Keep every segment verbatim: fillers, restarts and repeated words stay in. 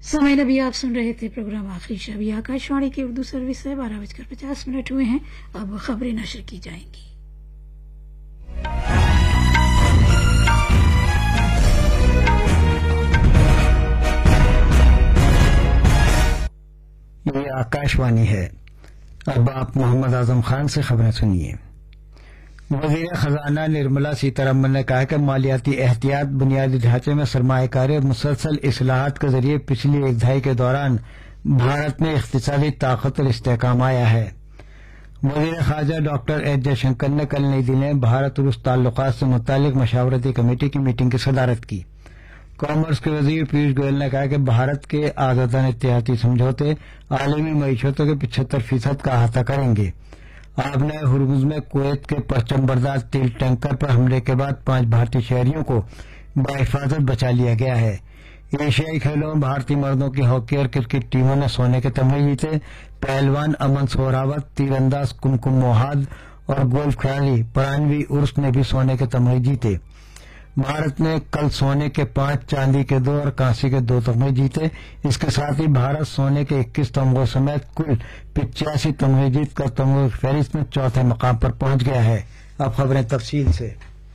समय अभी आप सुन रहे थे प्रोग्राम आखिरी शब। ये आकाशवाणी की उर्दू सर्विस है। बारह बजकर पचास मिनट हुए हैं। अब खबरें नशर की जाएंगी। ये आकाशवाणी है। अब आप मोहम्मद आजम खान से खबरें सुनिए। वजीर खजाना निर्मला सीतारमन ने कहा कि मालियाती एहतियात, बुनियादी ढांचे में सरमायाकारी और मुसलसल इस्लाहात के जरिए पिछली एक दहाई के दौरान भारत में इक्तिसादी ताकत और इस्तेहकाम आया है। वजीर खारजा डॉक्टर एस जयशंकर ने कल नई दिल्ली में भारत रूस ताल्लुकात से मुतालिक मशावरती कमेटी की मीटिंग की सदारत की। कॉमर्स के वजीर पीयूष गोयल ने कहा कि भारत के आजादाना इत्तेहादी समझौते आलमी मईशतों के पिछहत्तर फीसद का अहाता करेंगे। आपने हुर्मुज में कुवैत के पश्चिम बरदार तेल टैंकर पर हमले के बाद पांच भारतीय शहरियों को बाहिफाजत बचा लिया गया है। एशियाई खेलों में भारतीय मर्दों की हॉकी और क्रिकेट टीमों ने सोने के तमगे जीते। पहलवान अमन सोहरावत, तीरंदाज कुमकुम मोहाद और गोल्फ खिलाड़ी परानवी उर्स ने भी सोने के तमगे जीते। भारत ने कल सोने के पांच, चांदी के दो और कांसे के दो तमगे जीते। इसके साथ ही भारत सोने के इक्कीस तमगों समेत कुल पिचासी तमगे जीत कर तमगों की फहरिस्त में चौथे मकाम पर पहुंच गया है। अब खबरें तफसील से।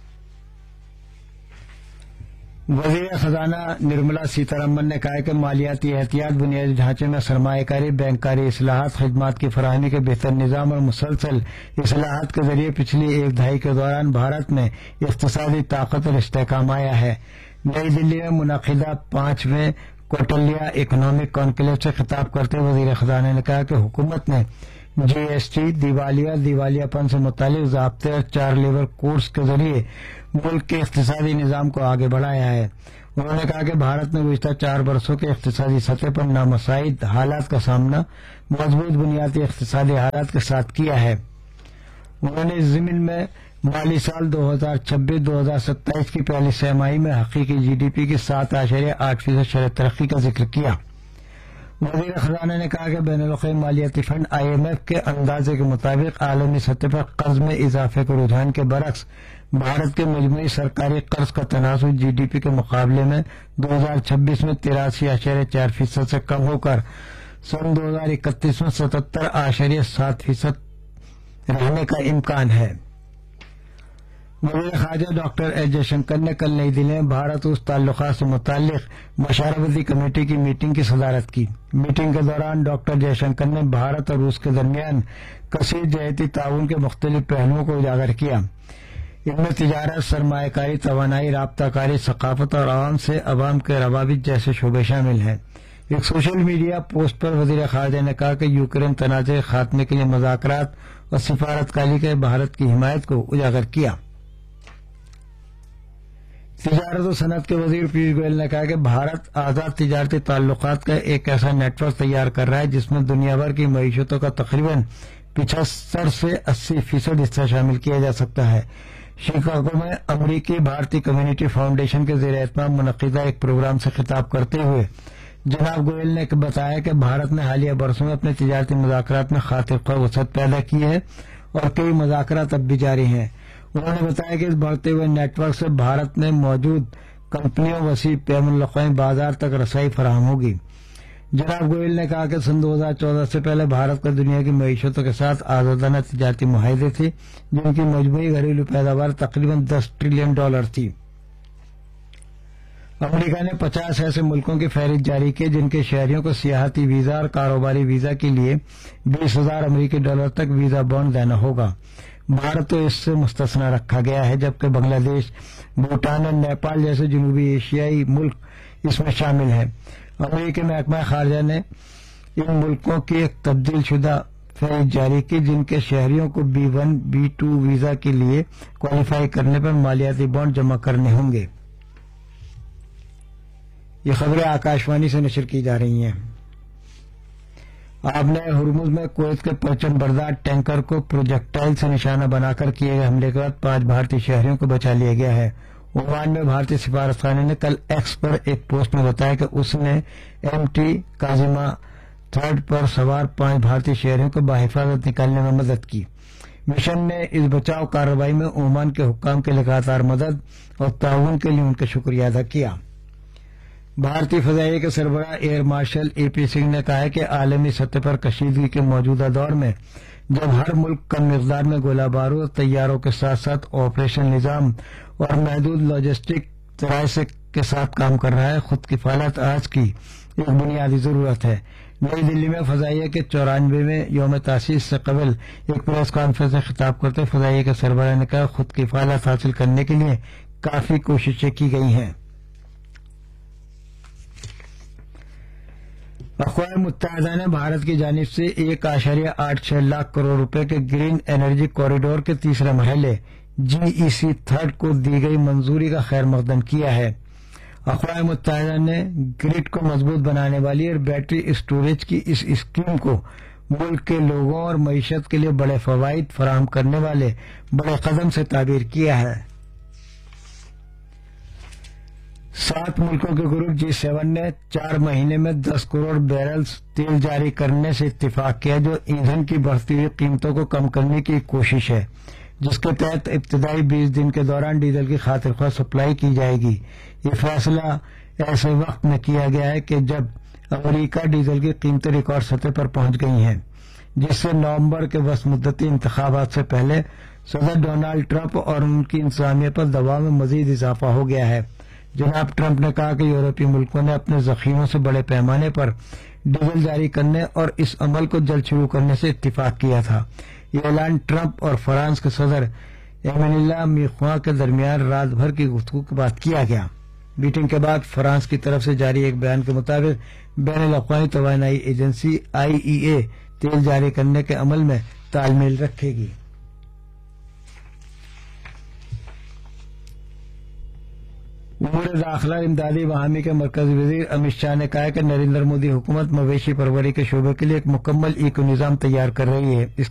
वजीर खजाना निर्मला सीतारमन ने कहा है कि मालियाती एहतियात, बुनियादी ढांचे में सरमायाकारी, बैंककारी इस्लाहात, खिदमात की फराहमी के बेहतर निजाम और मुसलसल इस्लाहात के जरिए पिछली एक दहाई के दौरान भारत में इक्तिसादी ताकत और इस्तेहकाम आया है। नई दिल्ली में मुनक़िदा पांचवें कोटलिया इकोनॉमिक कॉन्क्लेव से खिताब करते हुए वजीर खजाना ने कहा कि हुकूमत ने जीएसटी, दिवालिया, दिवालियापन से मुतालिक ज़ाब्ते और चार लेबर कोर्स के जरिए मुल्क के इक्तिसादी निजाम को आगे बढ़ाया है। उन्होंने कहा कि भारत ने गुज़िश्ता चार बरसों के इक्तिसादी सतह पर नामसाइद हालात का सामना मजबूत बुनियादी इक्तिसादी हालात के साथ किया है। उन्होंने इस ज़मीन में माली साल दो हजार छब्बीस दो हजार सत्ताईस की पहली छमाही में हकीकी जीडीपी की सात आशरिया आठ फीसद शरह तरक्की का जिक्र किया। वजीर खजाना ने कहा कि बैनुल-अक़वामी मालियाती फंड आईएमएफ के अंदाजे के मुताबिक आलमी सतह पर कर्ज में इजाफे के रुझान के बरक्स भारत के मजमूई सरकारी कर्ज का तनासुब जीडीपी के मुकाबले में दो हजार छब्बीस में तिरासी आशरिया चार फीसद से कम होकर सन दो हजार इकतीस में सतहत्तर आशरिया सात फीसद रहने का इम्कान है। वज़ीर ख़ारजा डॉक्टर एस जयशंकर ने कल नई दिल्ली में भारत रूस ताल्लुकात से मुतालिक मशावरती कमेटी की मीटिंग की सदारत की। मीटिंग के दौरान डॉक्टर जयशंकर ने भारत और रूस के दरमियान कसीर जहती ताउन के मुख्तलिफ पहलुओं को उजागर किया। इनमें तिजारत, सरमायाकारी, तवानाई, राब्ताकारी, सकाफत और आवाम से अवाम के रवाबित जैसे शोबे शामिल हैं। एक सोशल मीडिया पोस्ट पर वज़ीर ख़ारजा ने कहा कि यूक्रेन तनाज़े खात्मे के लिए मुज़ाकरात और सिफारतकारी के भारत की हिमायत को उजागर किया। तिजारत और सनत के वजीर पीयूष गोयल ने कहा कि भारत आजाद तिजारती ताल्लुकात का एक ऐसा नेटवर्क तैयार कर रहा है जिसमें दुनिया भर की मईशतों का तकरीबन पिछहत्तर से अस्सी फीसद हिस्सा शामिल किया जा सकता है। शिकागो में अमरीकी भारतीय कम्युनिटी फाउंडेशन के ज़ेर एहतमाम मुनक़िदा एक प्रोग्राम से खिताब करते हुए जनाब गोयल ने बताया कि भारत ने हालिया बरसों में अपने तिजारती मुज़ाकरात में खातिर ख्वाह वसअत पैदा की है और कई मुज़ाकरात अब भी जारी हैं। उन्होंने बताया कि इस बढ़ते हुए नेटवर्क से भारत में मौजूद कंपनियों वसी बैनुल-अक़वामी बाजार तक रसाई फराहम होगी। जनाब गोयल ने कहा कि सन दो हजार चौदह से पहले भारत का दुनिया की मईशतों के साथ आजादाना तिजारती मुआहदे थे जिनकी मजमूई घरेलू पैदावार तकरीबन दस ट्रिलियन डॉलर थी। अमेरिका ने पचास ऐसे मुल्कों की फहरिस्त जारी की जिनके शहरियों को सियाहती वीजा और कारोबारी वीजा के लिए बीस हजार अमरीकी डॉलर तक वीजा बॉन्ड देना होगा। भारत तो इससे मुस्तस्ना रखा गया है, जबकि बांग्लादेश, भूटान और नेपाल जैसे जनूबी एशियाई मुल्क इसमें शामिल हैं। अमेरिकी महकमा खारजा ने इन मुल्कों की एक तब्दील शुदा फहरिस्त जारी की जिनके शहरियों को B one B to visa के लिए क्वालिफाई करने पर मालियाती बॉन्ड जमा करने होंगे। ये खबरें आकाशवाणी से नशर की जा रही हैं। आपने हुर्मुज में कुवैत के पश्चिम बरदार टैंकर को प्रोजेक्टाइल से निशाना बनाकर किए गए हमले के बाद पांच भारतीय शहरियों को बचा लिया गया है। ओमान में भारतीय सिफारतखाने ने कल एक्स पर एक पोस्ट में बताया कि उसने एम टी काजिमा थर्ड पर सवार पांच भारतीय शहरियों को बाहिफाजत निकालने में मदद की। मिशन ने इस बचाव कार्रवाई में ओमान के हुक्काम के लगातार मदद और ताउन के लिए उनका शुक्रिया अदा किया। بھارتی فضائیہ کے سربراہ ایئر مارشل اے پی سنگھ نے کہا ہے کہ عالمی سطح پر کشیدگی کے موجودہ دور میں جب ہر ملک کم مقدار میں گولہ بارود، طیاروں کے ساتھ ساتھ آپریشن نظام اور محدود لاجسٹک ذرائع سے کے ساتھ کام کر رہا ہے، خود کفالت آج کی ایک بنیادی ضرورت ہے۔ نئی دلی میں فضائیہ کے چورانوے میں یوم تاسیس سے قبل ایک پریس کانفرنس سے خطاب کرتے فضائیہ کے سربراہ نے کہا خود کفالت حاصل کرنے کے لیے کافی کوششیں کی گئی ہیں۔ اقوام متحدہ نے بھارت کی جانب سے ایک اشاریہ آٹھ چھ لاکھ کروڑ روپے کے گرین انرجی کوریڈور کے تیسرے مرحلے جی ای سی تھرڈ کو دی گئی منظوری کا خیر مقدم کیا ہے۔ اقوام متحدہ نے گرڈ کو مضبوط بنانے والی اور بیٹری اسٹوریج کی اس اسکیم کو ملک کے لوگوں اور معیشت کے لیے بڑے فوائد فراہم کرنے والے بڑے قدم سے تعبیر کیا ہے۔ سات ملکوں کے گروپ جی سیون نے چار مہینے میں دس کروڑ بیرلز تیل جاری کرنے سے اتفاق کیا، جو ایندھن کی بڑھتی ہوئی قیمتوں کو کم کرنے کی ایک کوشش ہے، جس کے تحت ابتدائی بیس دن کے دوران ڈیزل کی خاطر خواہ سپلائی کی جائے گی۔ یہ فیصلہ ایسے وقت میں کیا گیا ہے کہ جب امریکہ ڈیزل کی قیمتیں ریکارڈ سطح پر پہنچ گئی ہیں، جس سے نومبر کے وسط مدتی انتخابات سے پہلے صدر ڈونالڈ ٹرمپ اور ان کی انتظامیہ پر دباؤ میں مزید اضافہ ہو گیا ہے۔ جناب ٹرمپ نے کہا کہ یورپی ملکوں نے اپنے ذخیروں سے بڑے پیمانے پر ڈیزل جاری کرنے اور اس عمل کو جلد شروع کرنے سے اتفاق کیا تھا۔ یہ اعلان ٹرمپ اور فرانس کے صدر ایمینوئل میخواں کے درمیان رات بھر کی گفتگو کے بعد کیا گیا۔ میٹنگ کے بعد فرانس کی طرف سے جاری ایک بیان کے مطابق بین الاقوامی توانائی ایجنسی آئی ای اے تیل جاری کرنے کے عمل میں تال میل رکھے گی۔ امور داخلہ امدادی بحامی کے مرکزی وزیر امت شاہ نے کہا کہ نریندر مودی حکومت مویشی پروری کے شعبے کے لیے ایک مکمل ایکو نظام تیار کر رہی ہے۔ اس